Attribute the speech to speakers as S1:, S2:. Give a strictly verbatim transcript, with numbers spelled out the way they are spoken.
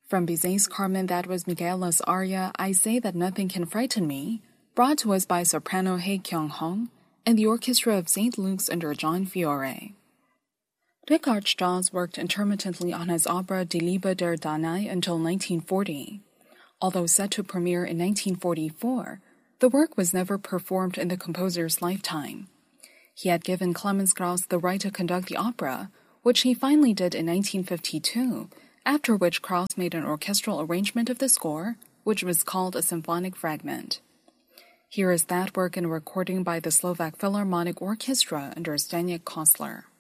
S1: From Bizet's Carmen, that was Michaela's aria, I Say That Nothing Can Frighten Me, brought to us by soprano Hae Kyung-hong and the orchestra of Saint Luke's under John Fiore. Richard Strauss worked intermittently on his opera Die Liebe der Danae until nineteen forty. Although set to premiere in nineteen forty-four, the work was never performed in the composer's lifetime. He had given Clemens Krauss the right to conduct the opera, which he finally did in nineteen fifty-two, after which Krauss made an orchestral arrangement of the score, which was called a symphonic fragment. Here is that work in a recording by the Slovak Philharmonic Orchestra under Stanisław Kosler.